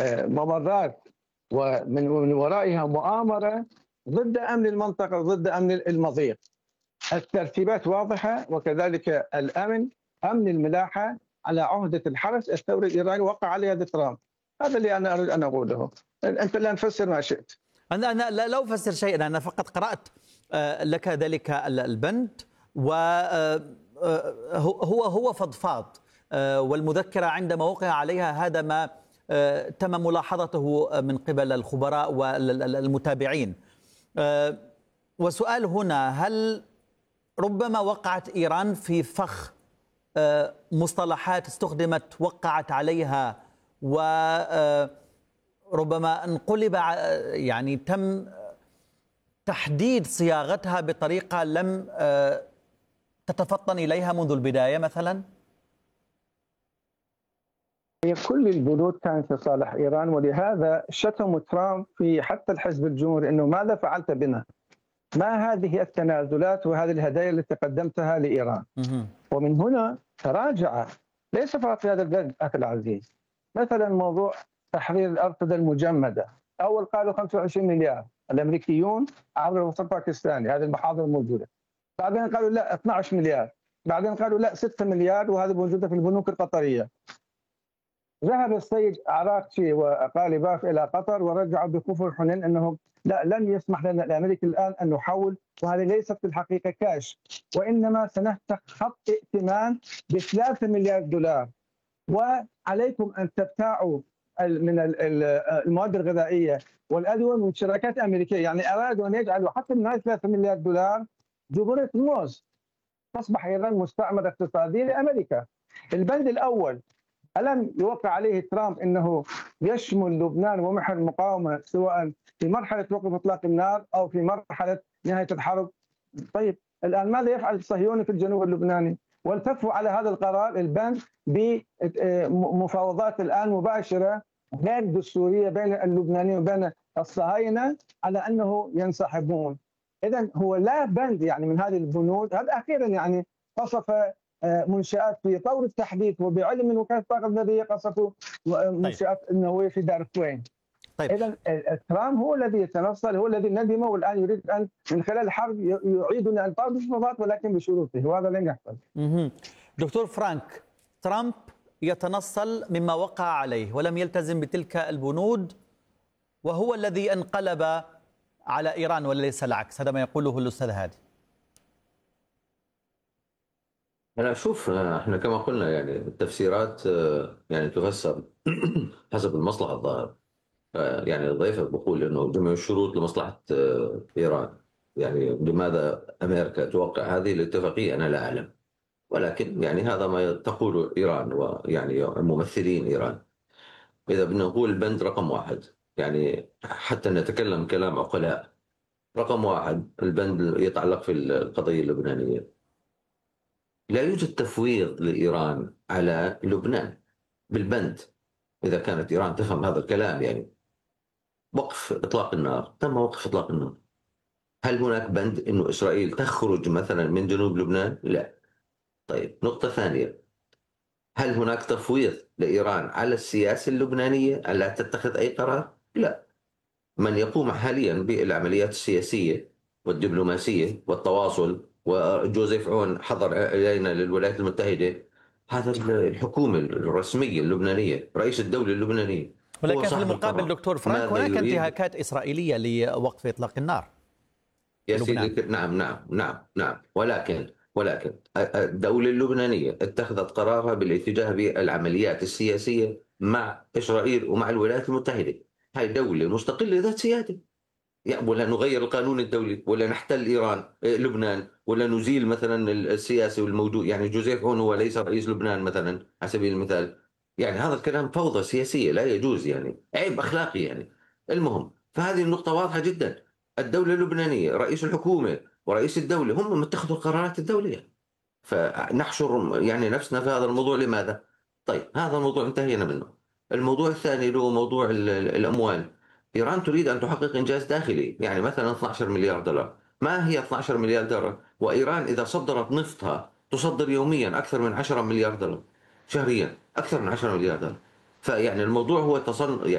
ممرات ومن ورائها مؤامرة ضد أمن المنطقة وضد أمن المضيق. الترتيبات واضحة، وكذلك أمن الملاحة على عهدة الحرس الثوري الإيراني وقع عليها ترامب. هذا اللي أنا أريد أن أقوله. أنت لا تفسر ما شئت. أنا لا أفسر شيئا، أنا فقط قرأت لك ذلك البند، وهو فضفاض، والمذكرة عندما وقع عليها هذا ما تم ملاحظته من قبل الخبراء والمتابعين. وسؤال هنا، هل ربما وقعت إيران في فخ مصطلحات استخدمت وقعت عليها، وربما انقلب يعني تم تحديد صياغتها بطريقة لم تتفطن إليها منذ البداية مثلا؟ هي كل البنود كانت في صالح إيران، ولهذا شتموا ترامب في حتى الحزب الجمهوري أنه ماذا فعلت بنا؟ ما هذه التنازلات وهذه الهدايا التي قدمتها لإيران؟ ومن هنا تراجع، ليس فقط في هذا البلد أخي العزيز. مثلا موضوع تحرير الأرصدة المجمدة، أول قالوا 25 مليار الأمريكيون عبر الوسط الباكستاني، هذه المحاضر الموجودة. بعدين قالوا لا 12 مليار، بعدين قالوا لا 6 مليار وهذه موجودة في البنوك القطرية. ذهب السيد عراقشي وقالباف إلى قطر ورجعوا بكفر حنين أنه لا، لن يسمح لنا الأمريكي الآن أن نحول، وهذه ليست في الحقيقة كاش، وإنما سنفتح خط ائتمان ب3 مليار دولار، وعليكم أن تبتاعوا من المواد الغذائية والأدوية من شركات أمريكية. يعني أرادوا أن يجعلوا حتى من هذه 3 مليار دولار جمهورية موز، تصبح إيران مستعمرة اقتصادية لأمريكا. البند الأول ألم يوقع عليه ترامب أنه يشمل لبنان ومحور المقاومة سواء في مرحلة وقف إطلاق النار أو في مرحلة نهاية الحرب؟ طيب الآن ماذا يفعل الصهيوني في الجنوب اللبناني؟ والتفوا على هذا القرار البند بمفاوضات الآن مباشرة غير دستورية بين اللبنانيين وبين الصهاينة على أنه ينسحبون. إذن هو لا بند يعني من هذه البنود. هذا أخيرا يعني قصف منشآت في طور التحديث، وبعلم من وكالة الطاقة الذرية قصفوا منشآت النووية في دارفوين. طيب. إذا ترامب هو الذي يتنصل، هو الذي ندم، والآن يريد أن من خلال الحرب يعيدنا ألفاظ المفاوضات ولكن بشروطه، وهذا لن يحصل. دكتور فرانك، ترامب يتنصل مما وقع عليه ولم يلتزم بتلك البنود، وهو الذي انقلب على إيران وليس العكس، هذا ما يقوله الأستاذ هادي. أنا أشوف إحنا كما قلنا يعني التفسيرات يعني تفسر حسب المصلحة الظاهرة. يعني ضيفك بقول إنه جميع الشروط لمصلحة إيران. يعني لماذا أمريكا توقع هذه الاتفاقية أنا لا أعلم، ولكن يعني هذا ما تقول إيران ويعني ممثلين إيران. إذا بنقول البند رقم 1 يعني حتى نتكلم كلام عقلاء، رقم 1 البند يتعلق في القضية اللبنانية. لا يوجد تفويض لإيران على لبنان بالبند. إذا كانت إيران تفهم هذا الكلام يعني وقف إطلاق النار، تم وقف إطلاق النار. هل هناك بند إنه إسرائيل تخرج مثلا من جنوب لبنان؟ لا. طيب نقطة ثانية، هل هناك تفويض لإيران على السياسة اللبنانية ألا تتخذ أي قرار؟ لا. من يقوم حاليا بالعمليات السياسية والدبلوماسية والتواصل، وجوزيف عون حضر إلينا للولايات المتحدة، هذا الحكومة الرسمية اللبنانية، رئيس الدولة اللبنانية. ولكن في المقابل دكتور فرانك هناك انتهاكات إسرائيلية لوقف إطلاق النار يا سيدي. نعم. ولكن الدولة اللبنانية اتخذت قرارها بالاتجاه بالعمليات السياسية مع إسرائيل ومع الولايات المتحدة. هاي دولة مستقلة ذات سيادة. يعني ولا نغير القانون الدولي، ولا نحتل إيران لبنان، ولا نزيل مثلا السياسي والموجود. يعني جوزيف عون هو ليس رئيس لبنان مثلا على سبيل المثال. يعني هذا الكلام فوضى سياسية لا يجوز، يعني عيب أخلاقي يعني. المهم، فهذه النقطة واضحة جدا. الدولة اللبنانية رئيس الحكومة ورئيس الدولة هم من اتخذوا القرارات الدولية، فنحشر يعني نفسنا في هذا الموضوع لماذا؟ طيب هذا الموضوع انتهينا منه. الموضوع الثاني اللي هو موضوع الأموال. إيران تريد أن تحقق إنجاز داخلي، يعني مثلا 12 مليار دولار. ما هي 12 مليار دولار؟ وإيران إذا صدرت نفطها تصدر يوميا أكثر من 10 مليار دولار، شهريا أكثر من 10 مليار دولار. فيعني الموضوع هو يعني